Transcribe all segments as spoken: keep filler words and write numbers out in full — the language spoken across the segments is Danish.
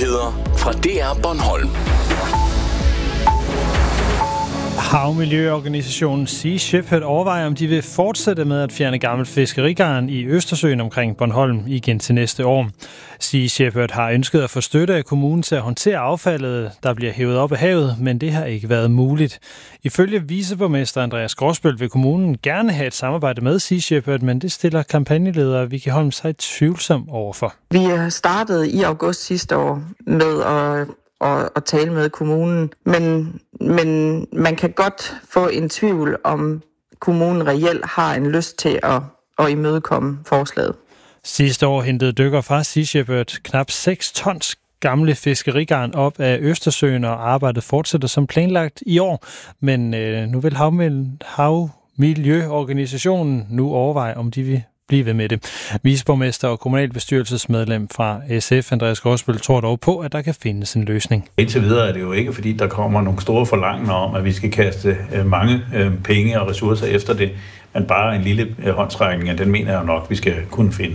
Nyheder fra D R Bornholm. Havmiljøorganisationen Sea Shepherd overvejer, om de vil fortsætte med at fjerne gammel fiskerigarn i Østersøen omkring Bornholm igen til næste år. Sea Shepherd har ønsket at få støtte af kommunen til at håndtere affaldet, der bliver hævet op af havet, men det har ikke været muligt. Ifølge viceborgmester Andreas Gråsbøl vil kommunen gerne have et samarbejde med Sea Shepherd, men det stiller kampagneleder Vicky Holm sig tvivlsom overfor. Vi startede i august sidste år med at Og, og tale med kommunen, men, men man kan godt få en tvivl om kommunen reelt har en lyst til at, at imødekomme forslaget. Sidste år hentede dykkere fra Sea Shepherd knap seks tons gamle fiskerigarn op af Østersøen, og arbejdet fortsætter som planlagt i år, men øh, nu vil Havmiljøorganisationen nu overveje, om de vil blive ved med det. Viceborgmester og kommunalbestyrelsesmedlem fra S F, Andreas Gråsbøl, tror dog på, at der kan findes en løsning. Indtil videre er det jo ikke, fordi der kommer nogle store forlangninger om, at vi skal kaste mange penge og ressourcer efter det, men bare en lille håndtrækning, den mener jeg nok, vi skal kunne finde.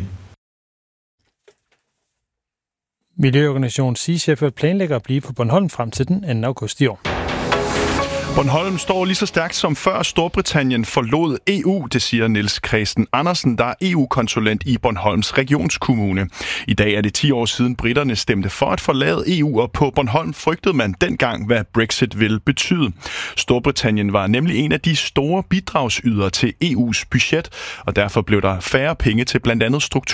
Miljøorganisationen Sea Shepherd planlægger at blive på Bornholm frem til den anden august i år. Bornholm står lige så stærkt som før Storbritannien forlod E U, det siger Niels Christen Andersen, der er E U-konsulent i Bornholms regionskommune. I dag er det ti år siden britterne stemte for at forlade E U, og på Bornholm frygtede man dengang, hvad Brexit ville betyde. Storbritannien var nemlig en af de store bidragsydere til E U's budget, og derfor blev der færre penge til blandt andet struktur